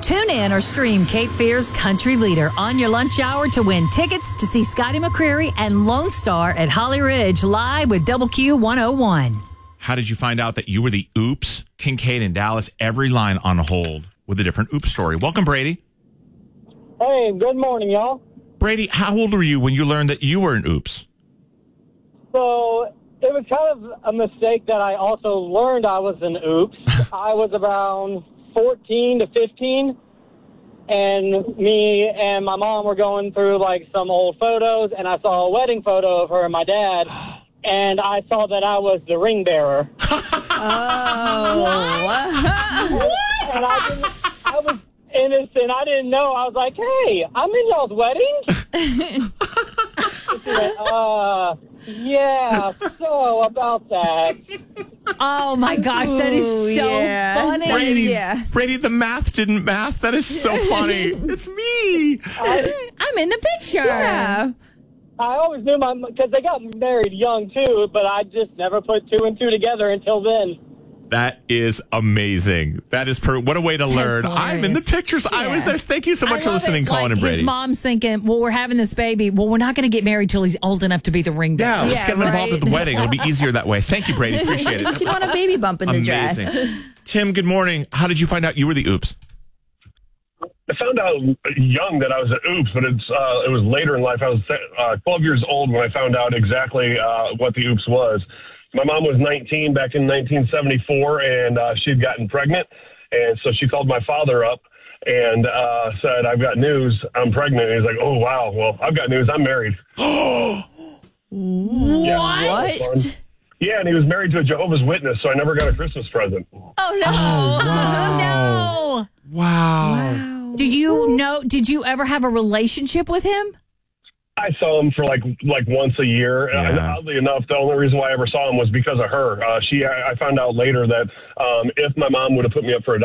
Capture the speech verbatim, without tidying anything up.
Tune in or stream Cape Fear's Country Leader on your lunch hour to win tickets to see Scotty McCreery and Lone Star at Holly Ridge live with Double Q one oh one. How did you find out that you were the oops? Kincaid in Dallas, every line on hold with a different oops story. Welcome, Brady. Hey, good morning, y'all. Brady, how old were you when you learned that you were an oops? So it was kind of a mistake that I also learned I was an oops. I was around fourteen to fifteen, and me and my mom were going through like some old photos, and I saw a wedding photo of her and my dad, and I saw that I was the ring bearer. Oh, what? What? And I, didn't, I was innocent. I didn't know. I was like, hey, I'm in y'all's wedding. uh, yeah, so about that. Oh, my gosh, that is Ooh, so yeah. funny. That is- Brady, yeah. Brady, the math didn't math. That is so funny. It's me. I, I'm in the picture. Yeah. I always knew my, because they got married young too, but I just never put two and two together until then. That is amazing. That is per- what a way to learn. hilarious. I'm in the pictures. I was there. Thank you so much I for love listening, it. Colin Like, and Brady. His mom's thinking, well, we're having this baby. Well, we're not going to get married till he's old enough to be the ring bearer. Yeah, let's Yeah, get him involved right. at the wedding. It'll be easier that way. Thank you, Brady. Appreciate it. She don't want a baby bump in the dress. Amazing. Tim, good morning. How did you find out you were the oops? I found out young that I was an oops, but it's uh, it was later in life. I was uh, twelve years old when I found out exactly uh, what the oops was. My mom was nineteen back in nineteen seventy-four, and uh, she'd gotten pregnant, and so she called my father up and uh, said, "I've got news. I'm pregnant." And he's like, "Oh wow, well I've got news. I'm married." What? Yeah, and he was married to a Jehovah's Witness, so I never got a Christmas present. Oh, no. Wow. No. Wow. Wow. Did you know, did you ever have a relationship with him? I saw him for like like once a year. And Yeah. oddly enough, the only reason why I ever saw him was because of her. Uh, she, I I found out later that um, if my mom would have put me up for adoption,